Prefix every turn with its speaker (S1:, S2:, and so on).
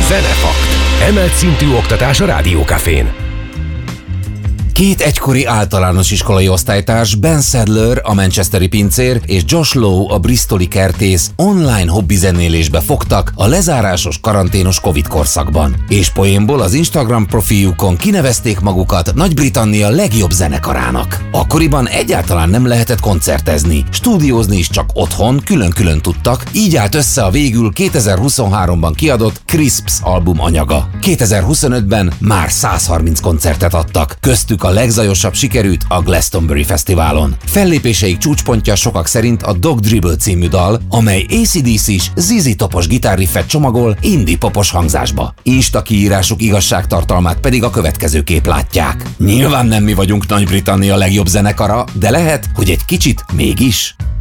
S1: Zenefakt. Emelt szintű oktatás a Rádiókafén.
S2: Két egykori általános iskolai osztálytárs, Ben Sadler, a manchesteri pincér, és Josh Lowe, a bristoli kertész online hobbizenélésbe fogtak a lezárásos karanténos Covid korszakban. És poénból az Instagram profiljukon kinevezték magukat Nagy-Britannia legjobb zenekarának. Akkoriban egyáltalán nem lehetett koncertezni, stúdiózni is csak otthon, külön-külön tudtak, így állt össze a végül 2023-ban kiadott Crisps album anyaga. 2025-ben már 130 koncertet adtak, köztük a legzajosabb sikerült a Glastonbury Fesztiválon. Fellépéseik csúcspontja sokak szerint a Dog Dribble című dal, amely AC/DC-s ZZ Topos gitárriffet csomagol indie popos hangzásba. Insta kiírásuk igazságtartalmát pedig a következő kép látják. Nyilván nem mi vagyunk Nagy-Britannia legjobb zenekara, de lehet, hogy egy kicsit mégis.